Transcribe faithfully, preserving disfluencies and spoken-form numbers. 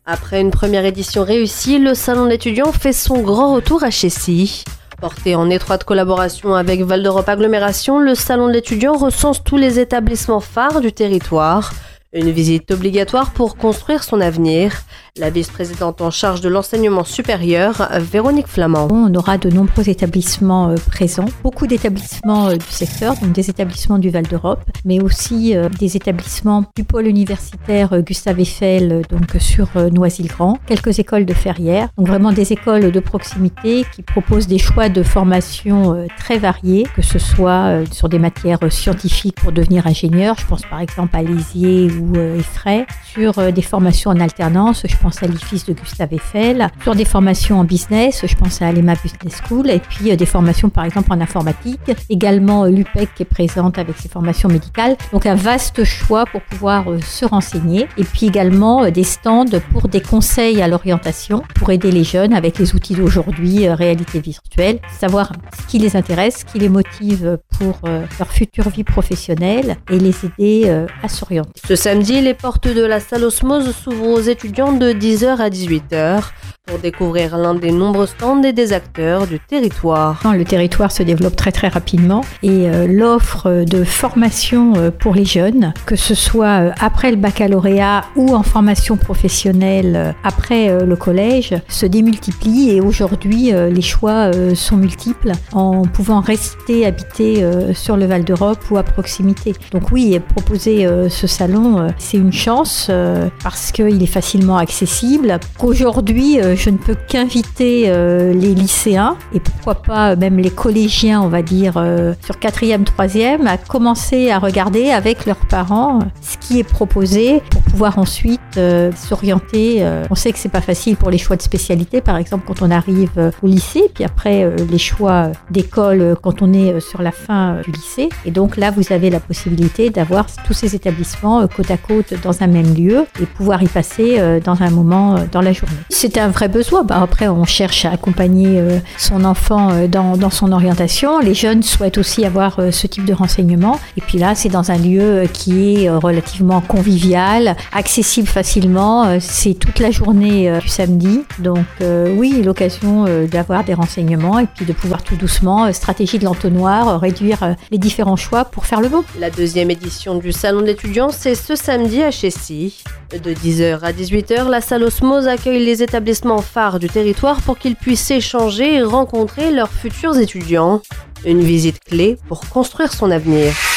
Après une première édition réussie, le Salon de l'étudiant fait son grand retour à Chécy. Porté en étroite collaboration avec Val d'Europe Agglomération, le Salon de l'étudiant recense tous les établissements phares du territoire. Une visite obligatoire pour construire son avenir. La vice-présidente en charge de l'enseignement supérieur, Véronique Flamand. On aura de nombreux établissements euh, présents, beaucoup d'établissements euh, du secteur, donc des établissements du Val d'Europe, mais aussi euh, des établissements du pôle universitaire euh, Gustave Eiffel, euh, donc sur euh, Noisy-le-Grand, quelques écoles de Ferrières, donc vraiment des écoles de proximité qui proposent des choix de formation euh, très variés, que ce soit euh, sur des matières euh, scientifiques pour devenir ingénieur, je pense par exemple à Lézier ou euh, Effray, sur euh, des formations en alternance, je pense à l'I F I S de Gustave Eiffel, sur des formations en business, je pense à l'E M A Business School, et puis euh, des formations par exemple en informatique, également euh, l'U P E C qui est présente avec ses formations médicales, donc un vaste choix pour pouvoir euh, se renseigner, et puis également euh, des stands pour des conseils à l'orientation, pour aider les jeunes avec les outils d'aujourd'hui, euh, réalité virtuelle, savoir ce qui les intéresse, ce qui les motive pour euh, leur future vie professionnelle, et les aider euh, à s'orienter. Ce samedi, les portes de la salle Osmose s'ouvrent aux étudiants de dix heures à dix-huit heures pour découvrir l'un des nombreux stands et des acteurs du territoire. Le territoire se développe très très rapidement et euh, l'offre de formation euh, pour les jeunes, que ce soit euh, après le baccalauréat ou en formation professionnelle euh, après euh, le collège, se démultiplie et aujourd'hui euh, les choix euh, sont multiples en pouvant rester habité euh, sur le Val d'Europe ou à proximité. Donc oui, proposer euh, ce salon, euh, c'est une chance euh, parce qu'il est facilement accessible. Qu'aujourd'hui, euh, je ne peux qu'inviter euh, les lycéens et pourquoi pas même les collégiens, on va dire, euh, sur quatrième, troisième, à commencer à regarder avec leurs parents ce qui est proposé pour pouvoir ensuite euh, s'orienter. Euh, on sait que c'est pas facile pour les choix de spécialité, par exemple quand on arrive euh, au lycée, puis après euh, les choix d'école euh, quand on est euh, sur la fin euh, du lycée. Et donc là, vous avez la possibilité d'avoir tous ces établissements euh, côte à côte dans un même lieu et pouvoir y passer euh, dans un moment euh, dans la journée. C'est un vrai besoin. Bah, après, on cherche à accompagner euh, son enfant euh, dans, dans son orientation. Les jeunes souhaitent aussi avoir euh, ce type de renseignement. Et puis là, c'est dans un lieu euh, qui est euh, relativement convivial, accessible facilement. Euh, c'est toute la journée euh, du samedi. Donc euh, oui, l'occasion euh, d'avoir des renseignements et puis de pouvoir tout doucement, euh, stratégie de l'entonnoir, euh, réduire euh, les différents choix pour faire le bon. La deuxième édition du Salon de l'étudiant, c'est ce samedi à Chécy. De dix heures à dix-huit heures, la salle Osmose accueille les établissements phares du territoire pour qu'ils puissent échanger et rencontrer leurs futurs étudiants. Une visite clé pour construire son avenir.